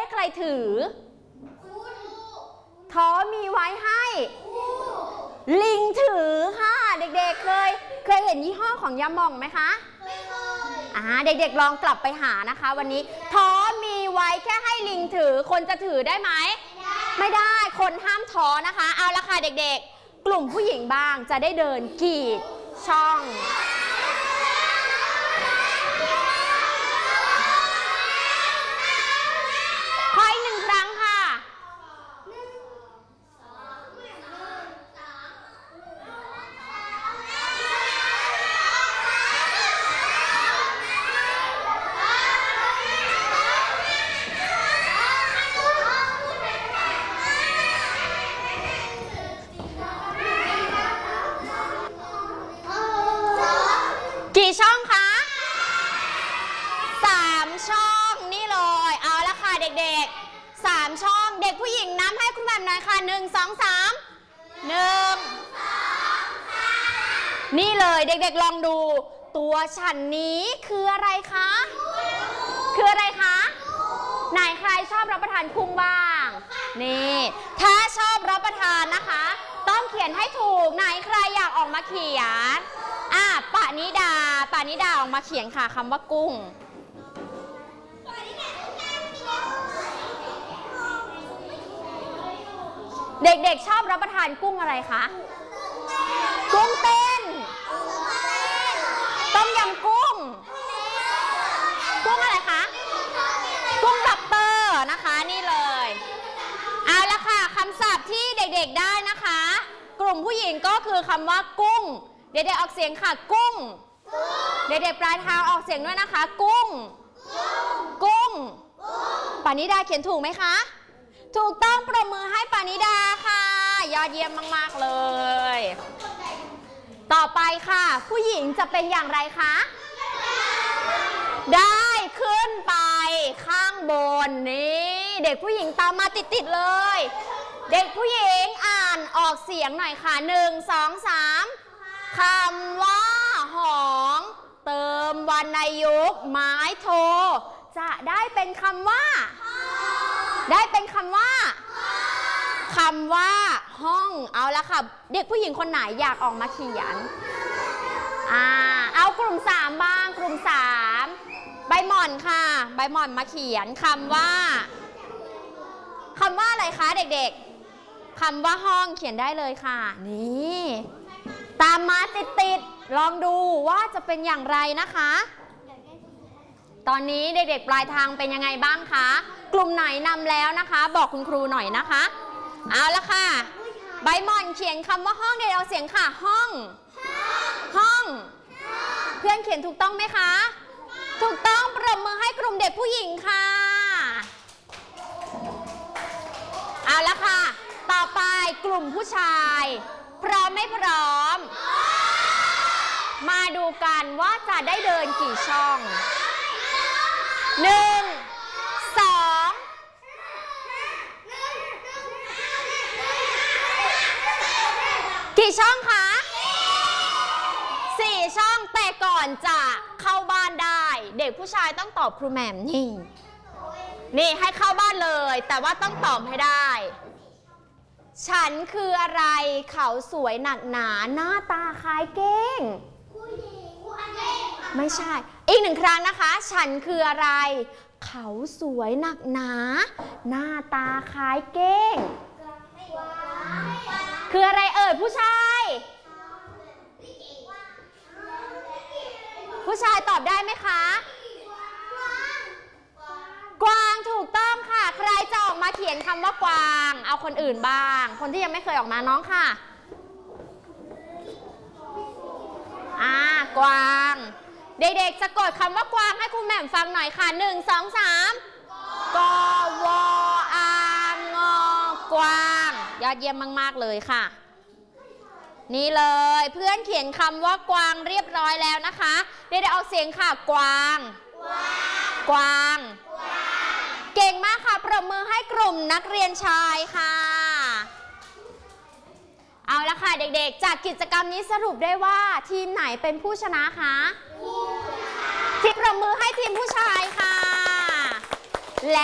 ให้ใครถือท้อมีไว้ให้ลิงถือค่ะเด็กๆเคยเห็นยี่ห้อของยาหม่องไหมคะเด็กๆลองกลับไปหานะคะวันนี้ท้อมีไว้แค่ให้ลิงถือคนจะถือได้ไหมไม่ได้คนห้ามท้อนะคะเอาละค่ะเด็กๆกลุ่มผู้หญิงบ้างจะได้เดินกี่ช่องขออีกหนึ่งครั้งค่ะกี่ช่องคะ3ช่องนี่เลยเอาละค่ะเด็กๆ3ช่องเด็กผู้หญิงนับให้คุณแม่หน่อยค่ะ1 2 3 1นี่เลยเด็กๆลองดูตัวฉันนี้คืออะไรคะคืออะไรคะไหนใครชอบรับประทานกุ้งบ้างนี่ถ้าชอบรับประทานนะคะต้องเขียนให้ถูกไหนใครอยากออกมาเขียนปานิดาออกมาเขียนค่ะคำว่ากุ้งเด็กๆชอบรับประทานกุ้งอะไรคะกุ้งเต้นต้มยำกุ้งอะไรคะกุ้งล็อบสเตอร์นะคะนี่เลยเอาละค่ะคำศัพท์ที่เด็กๆได้นะคะกลุ่มผู้หญิงก็คือคำว่ากุ้งเด็กๆออกเสียงค่ะกุ้งเด็กๆปลายเท้าออกเสียงด้วยนะคะกุ้งปานิดาเขียนถูกไหมคะถูกต้องประมือให้ปานิดาค่ะยอดเยี่ยมมากๆเลยต่อไปค่ะผู้หญิงจะเป็นอย่างไรคะได้ขึ้นไปข้างบนนี่เด็กผู้หญิงตามมาติดๆเลยเด็กผู้หญิงอ่านออกเสียงหน่อยค่ะ1 2 3คำว่าหองเติมวรรณยุกต์ไม้โทจะได้เป็นคำว่าห้องเอาละค่ะเด็กผู้หญิงคนไหนอยากออกมาเขียนเอากลุ่ม3บ้างกลุ่ม3ใบหม่อนค่ะใบหม่อนมาเขียนคำว่าอะไรคะเด็กๆคำว่าห้องเขียนได้เลยค่ะนี่ตามมาติดลองดูว่าจะเป็นอย่างไรนะคะตอนนี้เด็กๆปลายทางเป็นยังไงบ้างคะกลุ่มไหนนำแล้วนะคะบอกคุณครูหน่อยนะคะเอาละค่ะใบหม่อนเขียนคำว่าห้องเดี๋ยวเอาเสียงค่ะห้องเพื่อนเขียนถูกต้องไหมคะถูกต้องปรบมือให้กลุ่มเด็กผู้หญิงค่ะเอาละค่ะต่อไปกลุ่มผู้ชายพร้อมไม่พร้อมมาดูกันว่าจะได้เดินกี่ช่อง1 2กี่ช่องคะ4ช่องแต่ก่อนจะเข้าบ้านได้เด็กผู้ชายต้องตอบครูแหม่มนี่ให้เข้าบ้านเลยแต่ว่าต้องตอบให้ได้ฉันคืออะไรเขาสวยหนักหนาหน้าตาคล้ายเก้งไม่ใช่อีก1ครั้งนะคะฉันคืออะไรเขาสวยหนักหนาหน้าตาคล้ายเก้งคืออะไรเอ่ยผู้ชายตอบได้ไหมคะกวางถูกต้องค่ะใครจะออกมาเขียนคำว่ากวางเอาคนอื่นบ้างคนที่ยังไม่เคยออกมาน้องค่ะกวางเด็กๆสะกดคำว่ากวางให้ครูแหม่มฟังหน่อยค่ะ1 2 3กวงกวางยอดเยี่ยมมากๆเลยค่ะนี่เลยเพื่อนเขียนคำว่ากวางเรียบร้อยแล้วนะคะเดี๋ยวเอาเสียงค่ะกวางเก่งมากค่ะปรบมือให้กลุ่มนักเรียนชายค่ะเอาละค่ะเด็กๆจากกิจกรรมนี้สรุปได้ว่าทีมไหนเป็นผู้ชนะคะที่ปรบมือให้ทีมผู้ชายค่ะ